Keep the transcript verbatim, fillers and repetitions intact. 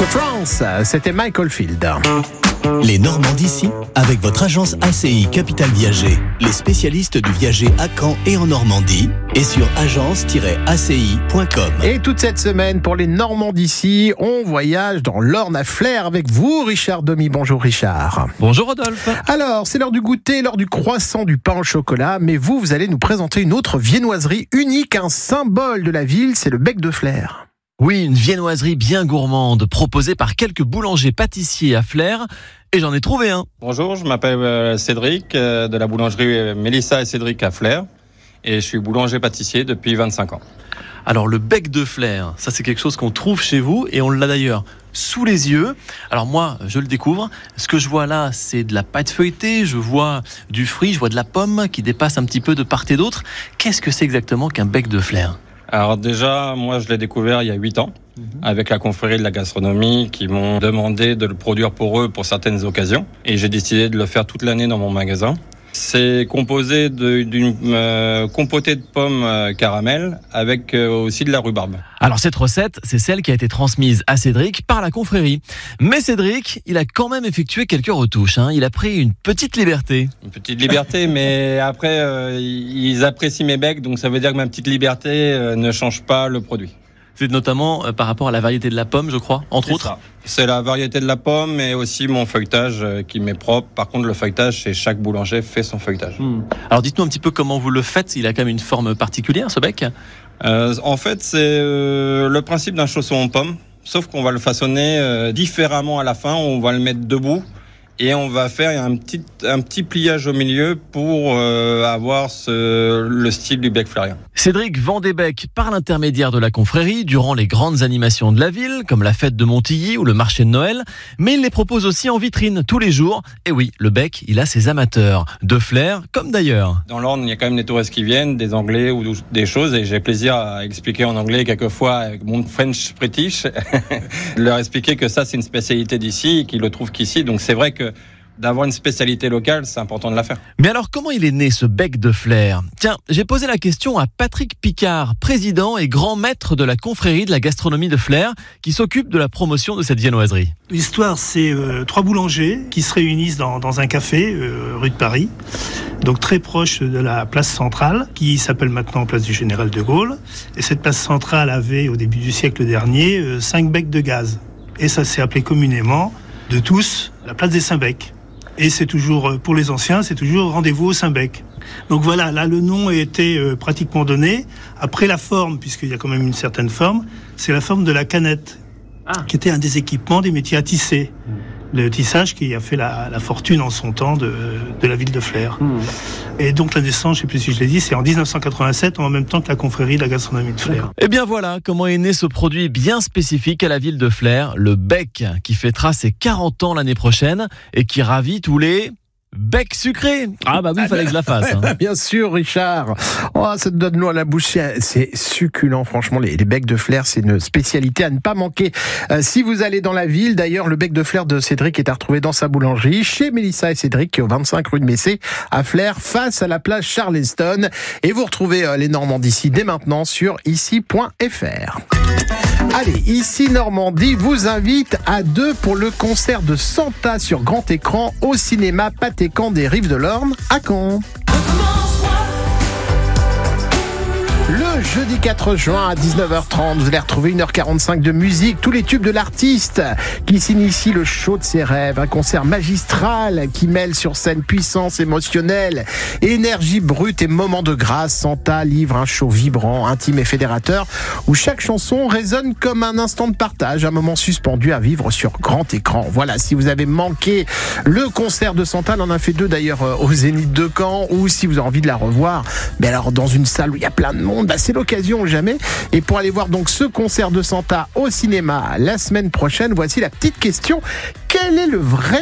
de France, c'était Michael Field. Les Normands d'ici, avec votre agence A C I Capital Viager, les spécialistes du viager à Caen et en Normandie, et sur agence tiret a c i point com. Et toute cette semaine, pour les Normands d'ici, on voyage dans l'Orne à Flers avec vous, Richard Domy. Bonjour Richard. Bonjour Rodolphe. Alors, c'est l'heure du goûter, l'heure du croissant, du pain au chocolat, mais vous, vous allez nous présenter une autre viennoiserie unique, un symbole de la ville, c'est le bec de Flers. Oui, une viennoiserie bien gourmande, proposée par quelques boulangers-pâtissiers à Flers, et j'en ai trouvé un. Bonjour, je m'appelle Cédric, de la boulangerie Mélissa et Cédric à Flers, et je suis boulanger-pâtissier depuis vingt-cinq ans. Alors le bec de Flers, ça c'est quelque chose qu'on trouve chez vous, et on l'a d'ailleurs sous les yeux. Alors moi, je le découvre. Ce que je vois là, c'est de la pâte feuilletée, je vois du fruit, je vois de la pomme qui dépasse un petit peu de part et d'autre. Qu'est-ce que c'est exactement qu'un bec de Flers ? Alors déjà, moi je l'ai découvert il y a huit ans, mmh. avec la confrérie de la gastronomie qui m'ont demandé de le produire pour eux pour certaines occasions. Et j'ai décidé de le faire toute l'année dans mon magasin. C'est composé de, d'une euh, compotée de pommes euh, caramel avec euh, aussi de la rhubarbe. Alors cette recette, c'est celle qui a été transmise à Cédric par la confrérie. Mais Cédric, il a quand même effectué quelques retouches. Hein. Il a pris une petite liberté. Une petite liberté, mais après, euh, ils apprécient mes becs, donc ça veut dire que ma petite liberté euh, ne change pas le produit. C'est notamment euh, par rapport à la variété de la pomme, je crois, entre c'est autres. Ça. C'est la variété de la pomme, mais aussi mon feuilletage euh, qui m'est propre. Par contre, le feuilletage, c'est chaque boulanger fait son feuilletage. Mmh. Alors dites-nous un petit peu comment vous le faites. Il a quand même une forme particulière, ce bec. Euh, en fait, c'est euh, le principe d'un chausson en pomme, sauf qu'on va le façonner euh, différemment à la fin. On va le mettre debout et on va faire un petit, un petit pliage au milieu pour euh, avoir ce, le style du bec fleurien. Cédric vend des becs par l'intermédiaire de la confrérie durant les grandes animations de la ville, comme la fête de Montilly ou le marché de Noël, mais il les propose aussi en vitrine tous les jours. Et oui, le bec, il a ses amateurs, de Flers comme d'ailleurs. Dans l'Orne, il y a quand même des touristes qui viennent, des Anglais ou des choses, et j'ai plaisir à expliquer en anglais quelquefois avec mon French British, leur expliquer que ça c'est une spécialité d'ici, et qu'ils le trouvent qu'ici, donc c'est vrai que d'avoir une spécialité locale, c'est important de la faire. Mais alors, comment il est né ce bec de Flers ? Tiens, j'ai posé la question à Patrick Picard, président et grand maître de la confrérie de la gastronomie de Flers, qui s'occupe de la promotion de cette viennoiserie. L'histoire, c'est euh, trois boulangers qui se réunissent dans, dans un café, euh, rue de Paris, donc très proche de la place centrale, qui s'appelle maintenant place du Général de Gaulle. Et cette place centrale avait, au début du siècle dernier, euh, cinq becs de gaz. Et ça s'est appelé communément, de tous, la place des cinq becs. Et c'est toujours, pour les anciens, c'est toujours rendez-vous au Saint-Bec. Donc voilà, là le nom a été euh, pratiquement donné. Après la forme, puisqu'il y a quand même une certaine forme, c'est la forme de la canette, ah. qui était un des équipements des métiers à tisser. Mmh. Le tissage qui a fait la, la fortune en son temps de, de la ville de Flers. Mmh. Et donc la naissance, je ne sais plus si je l'ai dit, c'est en dix-neuf cent quatre-vingt-sept, en même temps que la confrérie de la gastronomie de Flers. Et bien voilà comment est né ce produit bien spécifique à la ville de Flers, le bec, qui fêtera ses quarante ans l'année prochaine et qui ravit tous les... bec sucré. Ah bah oui, il fallait que je la fasse. Hein. Bien sûr, Richard. Oh, ça te donne l'eau à la bouche. C'est succulent, franchement. Les, les becs de Flers, c'est une spécialité à ne pas manquer. Euh, si vous allez dans la ville, d'ailleurs, le bec de Flers de Cédric est à retrouver dans sa boulangerie, chez Mélissa et Cédric, qui est au vingt-cinq rue de Messé, à Flers, face à la place Charleston. Et vous retrouvez euh, les Normands d'ici dès maintenant sur ici point f r. Allez, ici Normandie vous invite à deux pour le concert de Santa sur grand écran au cinéma Patécan des Rives de l'Orne à Caen. Le jeudi quatre juin à dix-neuf heures trente, vous allez retrouver une heure quarante-cinq de musique, tous les tubes de l'artiste qui s'initie le show de ses rêves, un concert magistral qui mêle sur scène puissance émotionnelle, énergie brute et moments de grâce. Santa livre un show vibrant, intime et fédérateur où chaque chanson résonne comme un instant de partage, un moment suspendu à vivre sur grand écran. Voilà, si vous avez manqué le concert de Santa, on en a fait deux d'ailleurs au Zénith de Caen, ou si vous avez envie de la revoir, mais alors dans une salle où il y a plein de monde, bah c'est l'occasion ou jamais. Et pour aller voir donc ce concert de Santa au cinéma la semaine prochaine, voici la petite question. Quel est le vrai